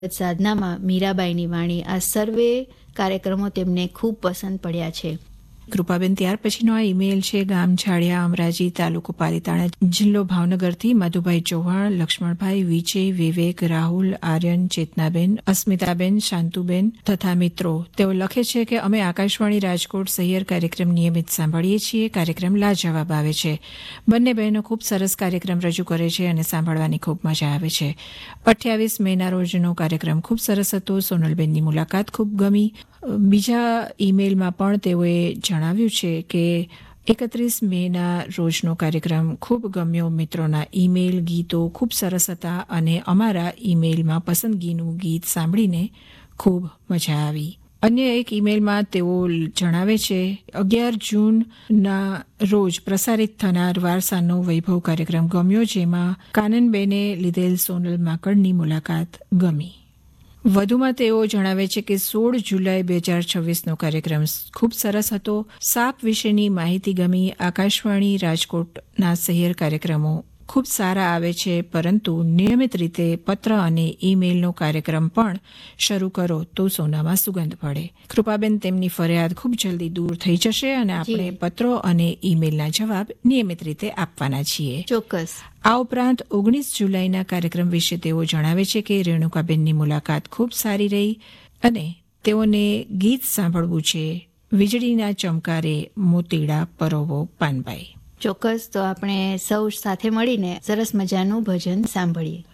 સાધનામાં મીરાબાઈની વાણી, આ સર્વે કાર્યક્રમો તેમને ખૂબ પસંદ પડ્યા છે. કૃપાબેન, ત્યાર પછીનો આ ઈમેલ છે ગામ છાડિયા, અમરાજી, તાલુકો પાલીતાણા, જિલ્લો ભાવનગરથી મધુભાઈ ચૌહાણ, લક્ષ્મણભાઈ, વિજય, વિવેક, રાહુલ, આર્યન, ચેતનાબેન, અસ્મિતાબેન, શાંતુબેન તથા મિત્રો. તેઓ લખે છે કે અમે આકાશવાણી રાજકોટ સહિયર કાર્યક્રમ નિયમિત સાંભળીએ છીએ. કાર્યક્રમ લાજવાબ આવે છે. બંને બહેનો ખૂબ સરસ કાર્યક્રમ રજૂ કરે છે અને સાંભળવાની ખૂબ મજા આવે છે. 28 મેના રોજનો કાર્યક્રમ ખૂબ સરસ હતો. સોનલબેનની મુલાકાત ખૂબ ગમી. બીજા ઈમેલમાં પણ તેઓએ જણાવ્યું છે કે 31 મેના રોજનો કાર્યક્રમ ખૂબ ગમ્યો. મિત્રોના ઈમેલ, ગીતો ખૂબ સરસ હતા અને અમારા ઈમેલમાં પસંદગીનું ગીત સાંભળીને ખૂબ મજા આવી. અન્ય એક ઈમેલમાં તેઓ જણાવે છે 11 જૂનના રોજ પ્રસારિત થનાર વારસાનો વૈભવ કાર્યક્રમ ગમ્યો, જેમાં કાનનબેને લીધેલ સોનલ માકડની મુલાકાત ગમી. વધુમાં તેઓ જણાવે છે કે 16 જુલાઈ 2026નો કાર્યક્રમ ખૂબ સરસ હતો. સાપ વિશેની માહિતી ગમી. આકાશવાણી રાજકોટના સહિયર કાર્યક્રમો ખૂબ સારા આવે છે, પરંતુ નિયમિત રીતે પત્ર અને ઈમેલનો કાર્યક્રમ પણ શરૂ કરો તો સોનામાં સુગંધ પડે. કૃપાબેન, તેમની ફરિયાદ ખૂબ જલ્દી દૂર થઈ જશે અને આપણે પત્રો અને ઈમેલના જવાબ નિયમિત રીતે આપવાના છીએ. ચોક્કસ. આ ઉપરાંત 19 જુલાઈના કાર્યક્રમ વિશે તેઓ જણાવે છે કે રેણુકાબેનની મુલાકાત ખૂબ સારી રહી અને તેઓને ગીત સાંભળવું છે. વીજળીના ચમકારે મોતીડા પરોવો પાનબાઈ. ચોક્કસ. તો આપણે સૌ સાથે મળીને સરસ મજાનું ભજન સાંભળીએ.